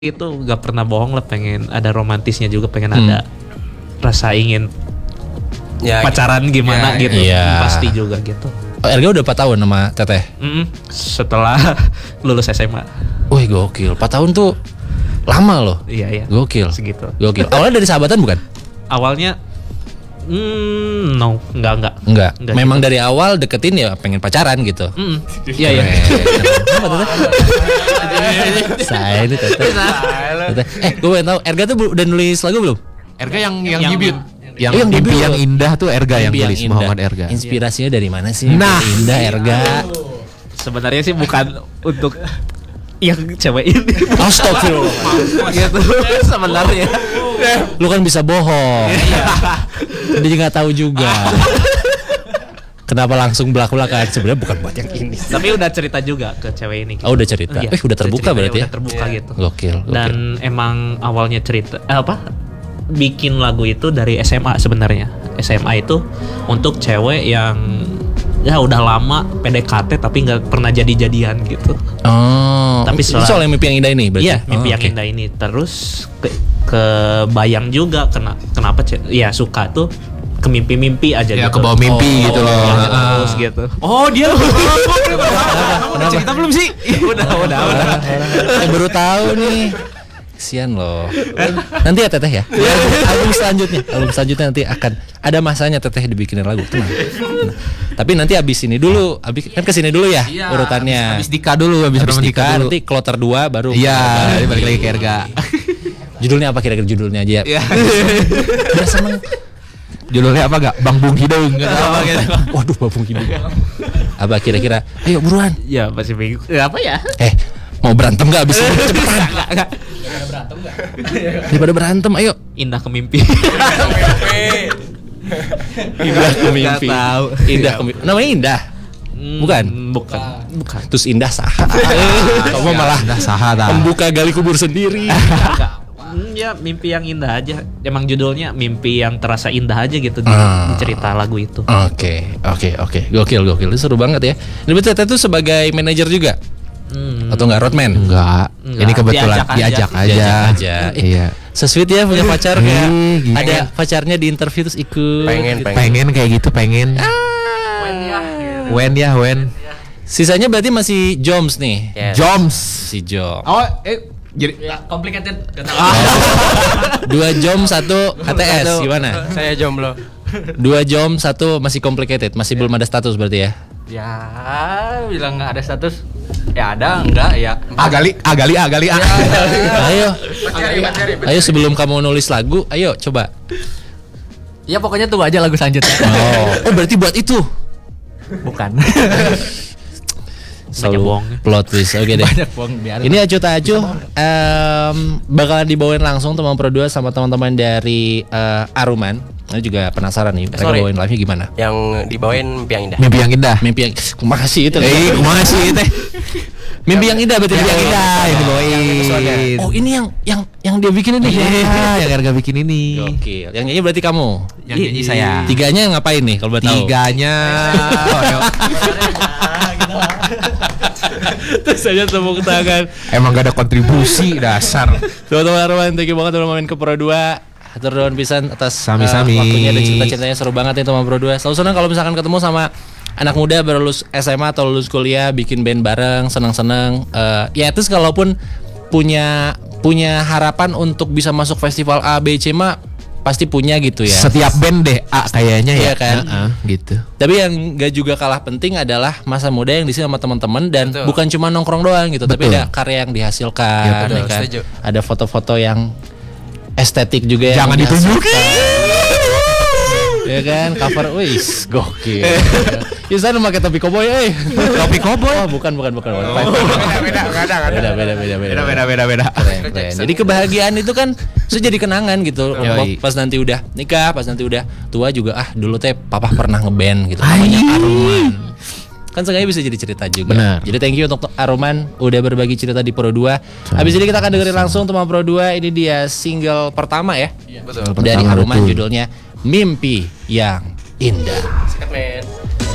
itu gak pernah bohong lah, pengen ada romantisnya juga, pengen ada rasa ingin pacaran gimana gitu. Pasti juga gitu. Erga udah 4 tahun sama Teteh? Setelah lulus SMA. Wih gokil, 4 tahun tuh lama loh. Iya. Gokil. Segitu. Gokil. Awalnya dari sahabatan bukan? Awalnya no, enggak. Memang gitu. Dari awal deketin ya pengen pacaran gitu. Iya. Apa tuh? Saya ini Teteh. Gue pengen tahu Erga tuh udah nulis lagu belum? Erga yang debut. Yang debut. Yang indah tuh Erga yang tulis, Muhammad Erga. Inspirasinya dari mana sih? Nah, indah Erga. Sebenarnya sih bukan untuk yang cewek ini. Astagfirullah. Gitu sebenarnya. Lu kan bisa bohong. Dia nggak tahu juga. Kenapa langsung belak-belakan? Sebenarnya bukan buat yang ini. Tapi udah cerita juga ke cewek ini. Gitu. Oh udah cerita. Udah terbuka berarti ya? Udah terbuka gitu. Gokil. Dan emang awalnya cerita bikin lagu itu dari SMA sebenarnya. SMA itu untuk cewek yang ya udah lama PDKT tapi nggak pernah jadi-jadian gitu. Oh. Tapi soal yang mimpi yang indah ini berarti. Iya, mimpi yang indah ini. Terus kebayang juga kenapa ya suka tuh ke mimpi-mimpi aja ya, gitu. Ke bawah mimpi gitu loh. Terus gitu. Oh, dia kenapa? Cerita belum sih? Udah. Baru tahu nih. Kasian loh. Nanti ya Teteh ya. Album selanjutnya nanti akan ada masanya Teteh dibikinin lagu. Tenang. Tapi nanti abis ini dulu, kan kesini dulu ya urutannya. Abis Dika dulu, abis Dika dulu. Nanti kloter 2 baru. Iya, balik lagi ke Erga. Judulnya apa kira-kira judulnya aja? Iya. Biar seneng. Judulnya apa gak? Bang Bung Hidung gitu. Waduh, Bang Bung Hidung. Apa kira-kira? Ayo buruan. Ya masih bingung. Apa ya? Mau berantem gak abis ini? Cepetan. Enggak. Daripada berantem, ayo. Indah ke mimpi. Indah ke mimpi. Indah ke mimpi. Namanya Indah. Bukan. Terus Indah saha. Kamu malah saha membuka gali kubur sendiri. Ya mimpi yang indah aja. Emang judulnya mimpi yang terasa indah aja gitu di cerita lagu itu. Oke. Gokil. Itu seru banget ya. Ini betul Teteh tuh sebagai manajer juga. Atau enggak roadman? Enggak. Ini kebetulan diajak aja. Iya. Sesweet ya punya pacar kayak ada pacarnya di interview terus ikut. Pengen kayak gitu, pengen. When. Sisanya berarti masih Joms nih. Yes. Joms. Si Joms. Oh, jadi complicated. 2 Jom 1 HTS gimana? Saya jomblo. 2 Jom 1 masih complicated, masih belum ada status berarti ya? Ya, bilang nggak ada status. Ya ada, enggak ya. Agali. Ayo sebelum kamu nulis lagu, ayo coba. Ya pokoknya tunggu aja lagu selanjutnya. Oh berarti buat itu? Bukan. Selalu plot twist. Oke deh. Ini Acu tak Acu bakalan dibawain langsung teman Pro 2 sama teman-teman dari Aruman. Ini juga penasaran nih mereka bawain live-nya gimana. Yang dibawain Mimpi yang Indah. Mimpi yang kumakasih itu. Mimpi yang indah berarti. Mimpi yang indah yang dibawain. Oh ini yang dia bikin ini. Iya, yang Erga bikin ini. Gokil. Yang nyanyi berarti kamu. Yang nyanyi saya. 3-nya ngapain nih kalau boleh tahu? 3-nya terus aja tepuk tangan. Emang gak ada kontribusi dasar. Teman-teman Arman, thank you banget udah main ke Pro 2. Hatur nuhun pisan atas sami-sami. Waktunya dan cerita-ceritanya seru banget nih teman Pro 2. Selalu senang kalau misalkan ketemu sama anak muda baru lulus SMA atau lulus kuliah bikin band bareng, senang-senang. Ya terus kalaupun punya harapan untuk bisa masuk festival A, B, C mah pasti punya gitu ya. Setiap band deh A kayaknya ya kan. Gitu. Tapi yang gak juga kalah penting adalah masa muda yang diisi sama teman-teman dan bukan cuma nongkrong doang gitu. Betul. Tapi ada karya yang dihasilkan ya, betul, kan? Ada foto-foto yang estetik juga. Jangan ditunjukin. Ya kan, cover wis gokil. Ya sana pakai topi koboi Topi koboi? Oh, bukan. Beda. Keren. Jadi kebahagiaan itu kan jadi kenangan gitu. Pas nanti udah nikah, pas nanti udah tua juga dulu teh papa pernah ngeband gitu namanya Aruman. Kan sengaja bisa jadi cerita juga. Benar. Jadi thank you untuk Aruman udah berbagi cerita di Pro 2. Habis ini kita akan dengerin langsung teman Pro 2. Ini dia single pertama ya. Betul. Dari Aruman judulnya Mimpi yang Indah. Sikat men.